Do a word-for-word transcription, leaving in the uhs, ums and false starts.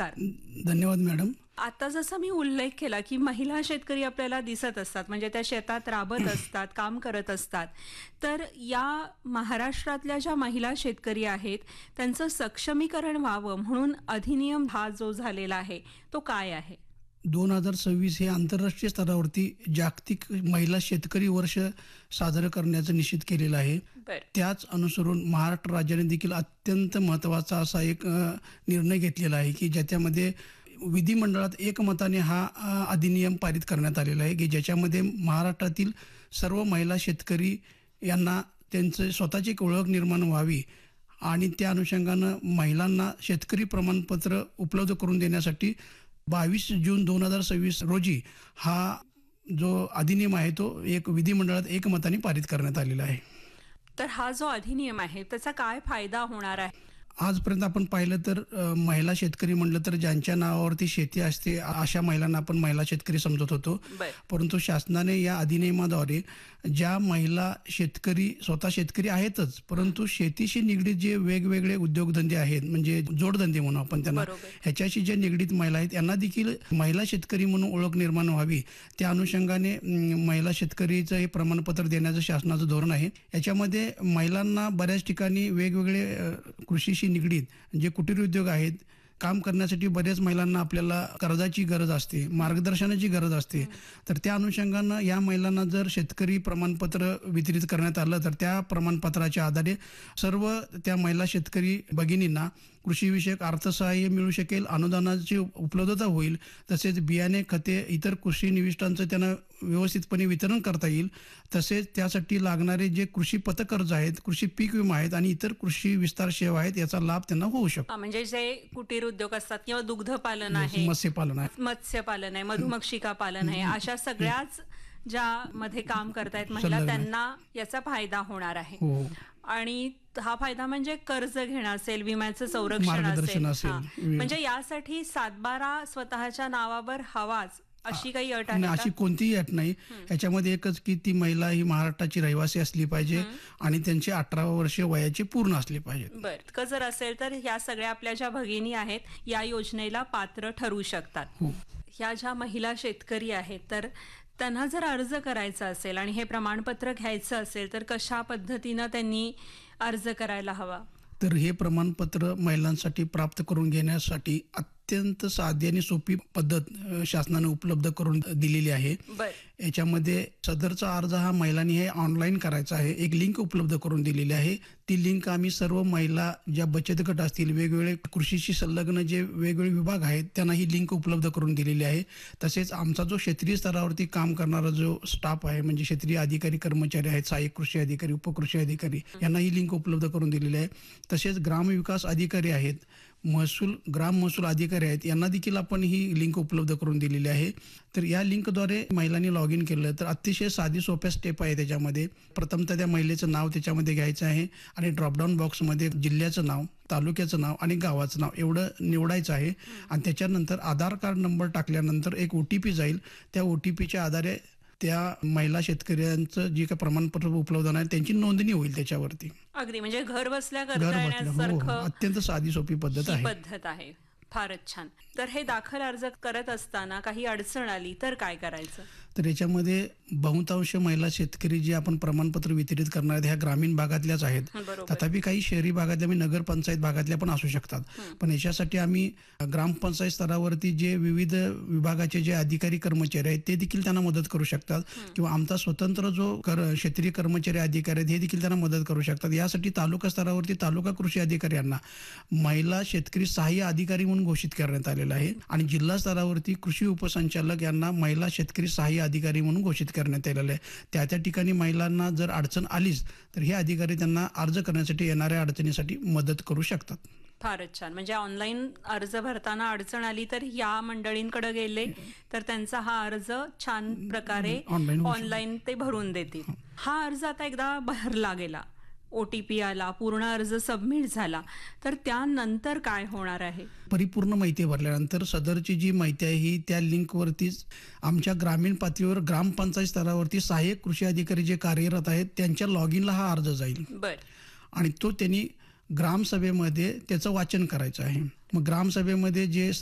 नमस्कार. धन्यवाद मॅडम. आता जसं मी उल्लेख केला की महिला शेतकरी आपल्याला दिसत असतात, म्हणजे त्या शेतात राबत असतात, काम करत असतात. तर या महाराष्ट्रातल्या ज्या महिला शेतकरी आहेत त्यांचं सक्षमीकरण व्हावं म्हणून अधिनियम हा जो झालेला आहे तो काय आहे? दोन हजार सव्वीस हे आंतरराष्ट्रीय स्तरावरती जागतिक महिला शेतकरी वर्ष साजरं करण्याचं निश्चित केलेलं आहे. त्याच अनुसरून महाराष्ट्र राज्याने देखील अत्यंत महत्त्वाचा असा एक निर्णय घेतलेला आहे की ज्याच्यामध्ये विधिमंडळात एकमताने हा अधिनियम पारित करण्यात आलेला आहे की ज्याच्यामध्ये महाराष्ट्रातील सर्व महिला शेतकरी यांना त्यांचं स्वतःची एक ओळख निर्माण व्हावी आणि त्या अनुषंगानं महिलांना शेतकरी प्रमाणपत्र उपलब्ध करून देण्यासाठी बावीस जून दोन हजार सव्वीस रोजी हा जो अधिनियम आहे तो एक विधिमंडळात एकमताने पारित करण्यात आलेला आहे. तर हा जो अधिनियम आहे त्याचा काय फायदा होणार आहे? आजपर्यंत आपण पाहिलं तर महिला शेतकरी म्हणलं तर ज्यांच्या नावावरती शेती असते अशा महिलांना आपण महिला शेतकरी समजत होतो. परंतु शासनाने या अधिनियमाद्वारे ज्या महिला शेतकरी स्वतः शेतकरी आहेतच परंतु शेतीशी निगडीत जे वेगवेगळे उद्योगधंदे आहेत म्हणजे जोडधंदे म्हणून आपण त्यांना, ह्याच्याशी जे निगडीत महिला आहेत यांना देखील महिला शेतकरी म्हणून ओळख निर्माण व्हावी त्या अनुषंगाने महिला शेतकरीचं हे प्रमाणपत्र देण्याचं शासनाचं धोरण आहे. याच्यामध्ये महिलांना बऱ्याच ठिकाणी वेगवेगळे कृषी निगडीत जे कुटीर उद्योग आहेत काम करण्यासाठी बऱ्याच महिलांना आपल्याला कर्जाची गरज असते, मार्गदर्शनाची गरज असते. तर त्या अनुषंगानं या महिलांना जर शेतकरी प्रमाणपत्र वितरित करण्यात आलं तर त्या प्रमाणपत्राच्या आधारे सर्व त्या महिला शेतकरी भगिनींना कृषीविषयक अर्थसहाय्य मिळू शकेल, अनुदानाची उपलब्धता होईल, तसेच बियाणे खते इतर कृषी निविष्ठांचं त्यांना व्यवस्थितपणे वितरण करता येईल. तसेच त्यासाठी लागणारे जे कृषी पतकर्ज आहेत, कृषी पीक विमा आहेत आणि इतर कृषी विस्तार सेवा आहेत याचा लाभ त्यांना होऊ शकतो. म्हणजे जे कुटीर उद्योग असतात किंवा दुग्धपालन आहे, मत्स्यपालन आहे, मत्स्यपालन आहे, मधुमक्षिका पालन आहे, अशा सगळ्याच ज्यामध्ये काम करतायत महिला त्यांना याचा फायदा होणार आहे. आणि हा फायदा म्हणजे कर्ज घेणं असेल, विम्याचं संरक्षण असेल. म्हणजे यासाठी सातबारा स्वतःच्या नावावर हवाच अशी काही अट आहे? अशी कोणतीही अट नाही. याच्यामध्ये एकच की ती महिला ही महाराष्ट्राची रहिवासी असली पाहिजे आणि त्यांची अठरा वर्ष वयाची पूर्ण असली पाहिजे. बर, इतकं जर असेल तर ह्या सगळ्या आपल्या ज्या भगिनी आहेत या योजनेला पात्र ठरू शकतात. ह्या ज्या महिला शेतकरी आहेत तर त्यांना जर अर्ज करायचा असेल आणि हे प्रमाणपत्र घ्यायचं असेल तर कशा पद्धतीनं त्यांनी अर्ज करायला हवा? तर हे प्रमाणपत्र महिलांसाठी प्राप्त करून घेण्यासाठी अत्यंत साधी आणि सोपी पद्धत शासनाने उपलब्ध करून दिलेली आहे. याच्यामध्ये सदरचा अर्ज हा महिलांनी हे ऑनलाईन करायचा आहे. एक लिंक उपलब्ध करून दिलेली आहे. ती लिंक आम्ही सर्व महिला ज्या बचत गट असतील, वेगवेगळे कृषीशी संलग्न जे वेगवेगळे विभाग आहेत त्यांना ही लिंक उपलब्ध करून दिलेली आहे. तसेच आमचा जो क्षेत्रीय स्तरावरती काम करणारा जो स्टाफ आहे म्हणजे क्षेत्रीय अधिकारी कर्मचारी आहेत, सहाय्यक कृषी अधिकारी, उपकृषी अधिकारी यांना ही लिंक उपलब्ध करून दिलेली आहे. तसेच ग्रामविकास अधिकारी आहेत, महसूल ग्राम महसूल अधिकारी आहेत, यांना देखील आपण ही लिंक उपलब्ध करून दिलेली आहे. तर या लिंकद्वारे महिलांनी लॉग इन केलं तर अतिशय साधी सोप्या स्टेप आहे. त्याच्यामध्ये प्रथमतः त्या महिलेचं नाव त्याच्यामध्ये घ्यायचं आहे आणि ड्रॉपडाऊन बॉक्समध्ये जिल्ह्याचं नाव, तालुक्याचं नाव आणि गावाचं नाव एवढं निवडायचं आहे. आणि त्याच्यानंतर आधार कार्ड नंबर टाकल्यानंतर एक ओ टी पी जाईल. त्या ओ टी पीच्या आधारे त्या महिला शेतकऱ्यांचं जे काही प्रमाणपत्र उपलब्ध आहे त्यांची नोंदणी होईल त्याच्यावरती. अगदी म्हणजे घर बसल्या करता येण्यासारखं अत्यंत साधी सोपी पद्धत आहे. पद्धत आहे. फारच छान. तर हे दाखल अर्ज करत असताना काही अडचण आली तर काय करायचं? तर याच्यामध्ये बहुतांश महिला शेतकरी जे आपण प्रमाणपत्र वितरित करणार आहेत ह्या ग्रामीण भागातल्याच आहेत. तथापि काही शहरी भागातल्या म्हणजे नगरपंचायत भागातल्या पण असू शकतात. पण याच्यासाठी आम्ही ग्रामपंचायत स्तरावरती जे विविध विभागाचे जे अधिकारी कर्मचारी आहेत ते देखील त्यांना मदत करू शकतात किंवा आमचा स्वतंत्र जो क्षेत्रीय कर्मचारी अधिकारी आहेत हे देखील त्यांना मदत करू शकतात. यासाठी तालुका स्तरावरती तालुका कृषी अधिकारी यांना महिला शेतकरी सहाय्य अधिकारी म्हणून घोषित करण्यात आलेलं आहे आणि जिल्हा स्तरावरती कृषी उपसंचालक यांना महिला शेतकरी सहाय्य अधिकारी म्हणून घोषित करण्यात आलेलं आहे. त्या त्या ठिकाणी महिलांना जर अडचण आलीच तर हे अधिकारी त्यांना अर्ज करण्यासाठी येणाऱ्या अडचणीसाठी मदत करू शकतात. फारच छान. म्हणजे ऑनलाईन अर्ज भरताना अडचण आली तर या मंडळींकडे गेले तर त्यांचा हा अर्ज छान प्रकारे ऑनलाईन ते भरून देतील. हा अर्ज आता एकदा भरला गेला, ओटीपी आला, पूर्ण अर्ज सबमिट झाला तर त्यानंतर काय होणार आहे? परिपूर्ण माहिती भरल्यानंतर सदरची जी माहिती आहे ही त्या लिंकवरतीच आमच्या ग्रामीण पातळीवर ग्रामपंचायत स्तरावरती सहाय्यक कृषी अधिकारी जे कार्यरत आहेत त्यांच्या लॉग इनला हा अर्ज जाईल. बर. आणि तो त्यांनी ग्रामसभेमध्ये त्याचं वाचन करायचं आहे. मग ग्रामसभेमध्ये जे